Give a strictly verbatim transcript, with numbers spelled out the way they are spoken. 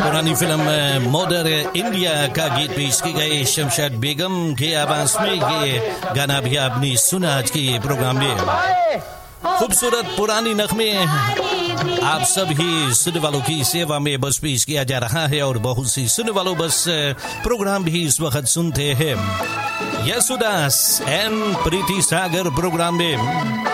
पुरानी film मॉडर India का गीत पेश की गई शमशाद बेगम के आवाज में ये गाना भी आपने सुना आज के प्रोग्राम में। खूबसूरत पुरानी नगमे आप सभी सुनने वालों की सेवा में बस पेश किया जा रहा है और बहुत सी सुनने वालों बस प्रोग्राम भी इस वक्त सुनते हैं। Yesudas and Preeti Sagar programme में